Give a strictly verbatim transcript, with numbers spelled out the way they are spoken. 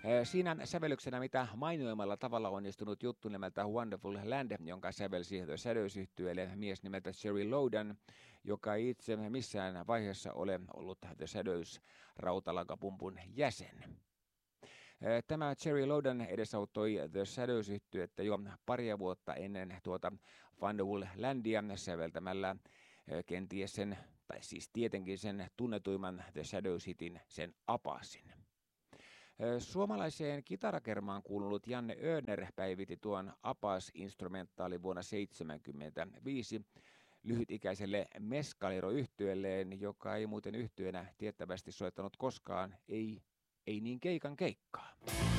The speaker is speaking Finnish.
Siinä sävellyksenä mitä mainioimalla tavalla onnistunut juttu nimeltä Wonderful Land, jonka sävelsi The Shadows-yhtyeelle mies nimeltä Jerry Loudon, joka ei itse missään vaiheessa ole ollut The Shadows rautalankapumpun jäsen. Tämä Jerry Loudon edesauttoi The Shadows-yhtyettä jo paria vuotta ennen tuota Wonderful Landia säveltämällä kenties sen, tai siis tietenkin sen tunnetuimman The Shadows-hitin, sen Apasin. Suomalaiseen kitarakermaan kuulunut Janne Öhrner päivitti tuon Apas-instrumentaali vuonna tuhatyhdeksänsataaseitsemänkymmentäviisi lyhytikäiselle Mescalero-yhtyeelleen, joka ei muuten yhtyenä tiettävästi soittanut koskaan, ei, ei niin keikan keikkaa.